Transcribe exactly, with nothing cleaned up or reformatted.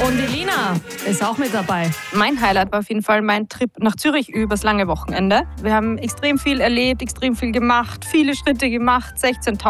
Und die Lina ist auch mit dabei. Mein Highlight war auf jeden Fall mein Trip nach Zürich übers lange Wochenende. Wir haben extrem viel erlebt, extrem viel gemacht, viele Schritte gemacht, sechzehntausend